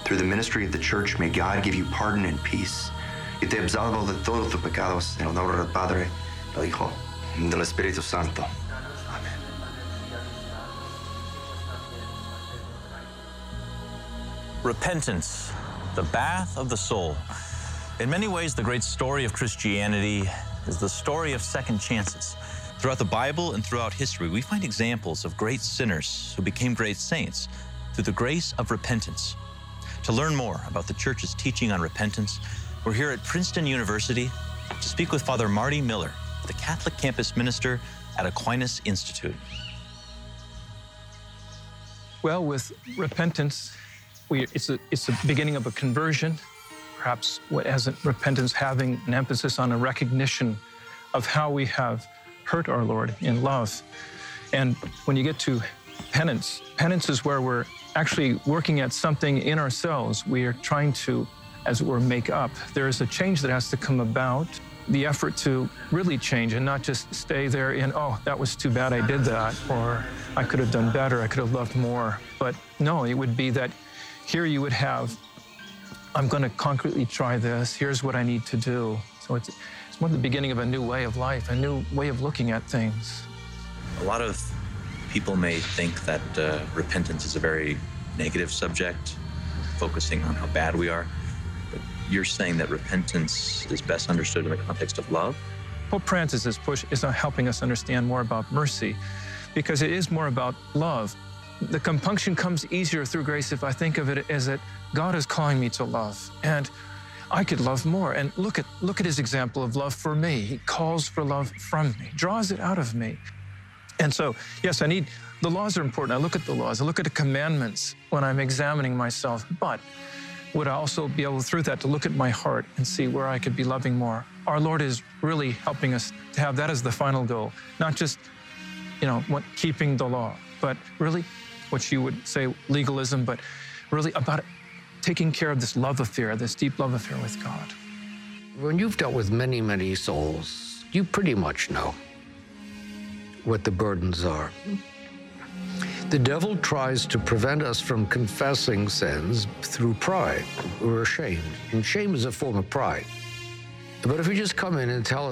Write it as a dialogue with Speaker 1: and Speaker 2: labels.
Speaker 1: Through the ministry of the church, may God give you pardon and peace. Y te absolvo de todos tus pecados en el nombre del Padre, del Hijo, y del Espíritu Santo. Amen.
Speaker 2: Repentance, the bath of the soul. In many ways, the great story of Christianity is the story of second chances. Throughout the Bible and throughout history, we find examples of great sinners who became great saints through the grace of repentance. To learn more about the Church's teaching on repentance, we're here at Princeton University to speak with Father Marty Miller, the Catholic campus minister at Aquinas Institute.
Speaker 3: Well, with repentance, it's the beginning of a conversion. Perhaps what has repentance having an emphasis on a recognition of how we have hurt our Lord in love. And when you get to penance, penance is where we're actually working at something in ourselves. We are trying to, as it were, make up. There is a change that has to come about, the effort to really change and not just stay there in, oh, that was too bad I did that, or I could have done better, I could have loved more. But no, it would be that here you would have, I'm going to concretely try this, here's what I need to do. So it's more the beginning of a new way of life, a new way of looking at things.
Speaker 2: A lot of people may think that repentance is a very negative subject, focusing on how bad we are. But you're saying that repentance is best understood in the context of love?
Speaker 3: Pope Francis' push is helping us understand more about mercy, because it is more about love. The compunction comes easier through grace if I think of it as that God is calling me to love, and I could love more. And look at his example of love for me. He calls for love from me, draws it out of me. And so, yes, the laws are important. I look at the laws, I look at the commandments when I'm examining myself, but would I also be able through that to look at my heart and see where I could be loving more? Our Lord is really helping us to have that as the final goal, not just, keeping the law, but really what you would say legalism, but really about taking care of this love affair, this deep love affair with God.
Speaker 4: When you've dealt with many, many souls, you pretty much know what the burdens are. The devil tries to prevent us from confessing sins through pride. We're ashamed, and shame is a form of pride. But if we just come in and tell